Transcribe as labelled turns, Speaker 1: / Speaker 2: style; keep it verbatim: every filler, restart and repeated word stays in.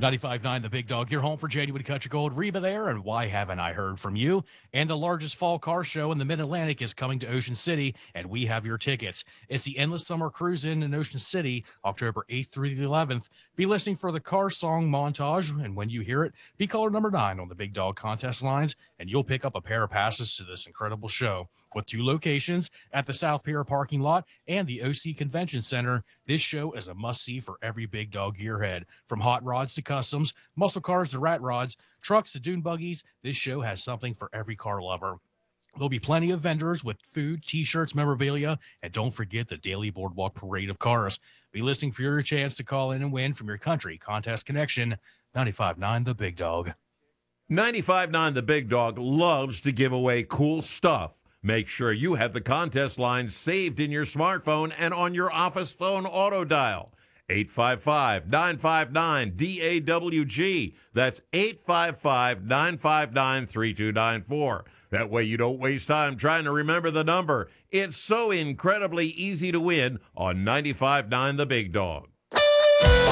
Speaker 1: ninety-five point nine The Big Dog, your home for genuine country gold. Reba there, and why haven't I heard from you? And the largest fall car show in the Mid-Atlantic is coming to Ocean City, and we have your tickets. It's the Endless Summer Cruise In in Ocean City, October eighth through the eleventh. Be listening for the car song montage, and when you hear it, be caller number nine on the Big Dog contest lines, and you'll pick up a pair of passes to this incredible show. With two locations at the South Pier parking lot and the O C Convention Center, this show is a must-see for every Big Dog gearhead. From hot rods to customs, muscle cars to rat rods, trucks to dune buggies, this show has something for every car lover. There'll be plenty of vendors with food, T-shirts, memorabilia, and don't forget the daily boardwalk parade of cars. Be listening for your chance to call in and win from your country contest connection. ninety-five point nine The Big Dog.
Speaker 2: ninety-five point nine The Big Dog loves to give away cool stuff. Make sure you have the contest lines saved in your smartphone and on your office phone auto dial. eight five five, nine five nine, D A W G. That's eight five five, nine five nine, three two nine four. That way you don't waste time trying to remember the number. It's so incredibly easy to win on ninety-five point nine The Big Dog.